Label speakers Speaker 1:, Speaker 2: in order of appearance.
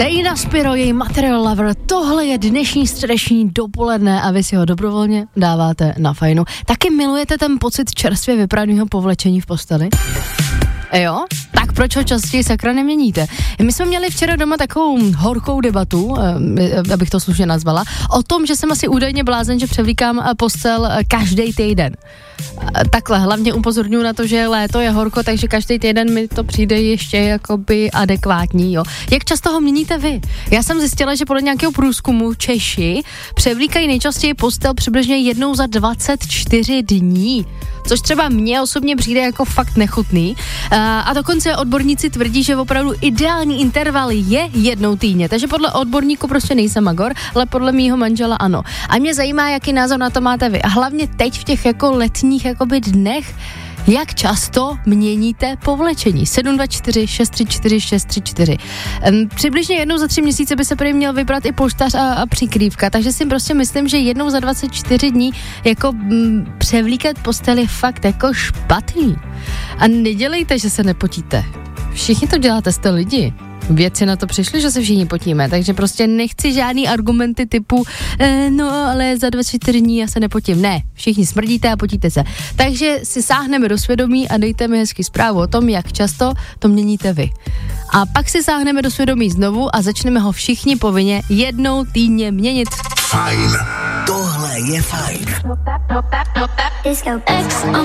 Speaker 1: Reina Spiro, její Material Lover, tohle je dnešní středeční dopoledne a vy si ho dobrovolně dáváte na fajnu. Taky milujete ten pocit čerstvě vypraného povlečení v posteli? Jo? Tak proč ho častěji sakra neměníte? My jsme měli včera doma takovou horkou debatu, abych to slušně nazvala, o tom, že jsem asi údajně blázen, že převlíkám postel každý týden. Takhle, hlavně upozorňuji na to, že léto je horko, takže každý týden mi to přijde ještě jakoby adekvátní, jo. Jak často ho měníte vy? Já jsem zjistila, že podle nějakého průzkumu Češi převlíkají nejčastěji postel přibližně jednou za 24 dní, což třeba mně osobně přijde jako fakt nechutný. A dokonce odborníci tvrdí, že opravdu ideální interval je jednou týdně, takže podle odborníků prostě nejsem magor, ale podle mýho manžela ano. A mě zajímá, jaký názor na to máte vy. A hlavně teď v těch jako letních jakoby dnech, jak často měníte povlečení? 724 634 634. Přibližně jednou za 3 měsíce by se prý měl vybrat i polštář a přikrývka, takže si prostě myslím, že jednou za 24 dní jako převlíkat postel je fakt jako špatný. A nedělejte, že se nepotíte. Všichni to děláte, jste lidi. Věci na to přišli, že se všichni potíme, takže prostě nechci žádný argumenty typu no ale za 24 dní já se nepotím. Ne, všichni smrdíte a potíte se. Takže si sáhneme do svědomí a dejte mi hezky zprávu o tom, jak často to měníte vy. A pak si sáhneme do svědomí znovu a začneme ho všichni povinně jednou týdně měnit.
Speaker 2: Fajn. Tohle je fajn.